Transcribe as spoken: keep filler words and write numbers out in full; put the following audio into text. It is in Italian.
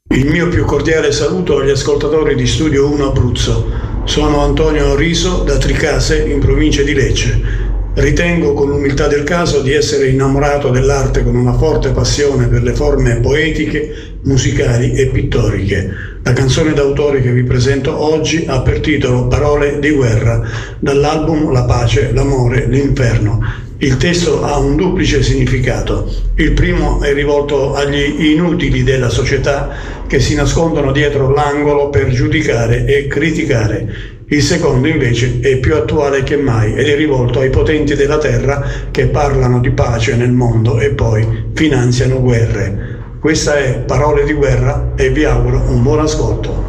Il mio più cordiale saluto agli ascoltatori di Studio uno Abruzzo. Sono Antonio Riso da Tricase, in provincia di Lecce. Ritengo con l'umiltà del caso di essere innamorato dell'arte con una forte passione per le forme poetiche, musicali e pittoriche. La canzone d'autore che vi presento oggi ha per titolo Parole di guerra, dall'album La pace, l'amore, l'inferno. Il testo ha un duplice significato. Il primo è rivolto agli inutili della società che si nascondono dietro l'angolo per giudicare e criticare. Il secondo invece è più attuale che mai ed è rivolto ai potenti della terra che parlano di pace nel mondo e poi finanziano guerre. Questa è Parole di guerra e vi auguro un buon ascolto.